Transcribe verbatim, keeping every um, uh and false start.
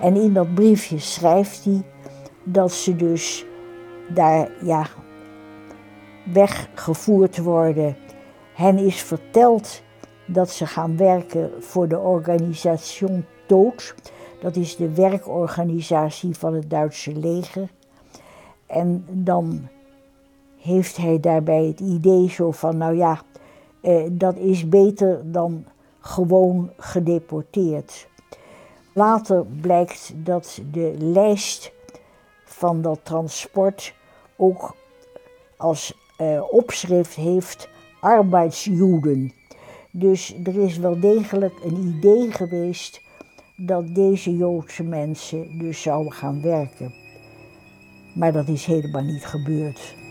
En in dat briefje schrijft hij dat ze dus daar ja, weggevoerd worden. Hen is verteld dat ze gaan werken voor de Organisation Tod. Dat is de werkorganisatie van het Duitse leger. En dan heeft hij daarbij het idee zo van, nou ja, eh, dat is beter dan gewoon gedeporteerd. Later blijkt dat de lijst van dat transport ook als eh, opschrift heeft arbeidsjoden. Dus er is wel degelijk een idee geweest dat deze Joodse mensen dus zouden gaan werken. Maar dat is helemaal niet gebeurd.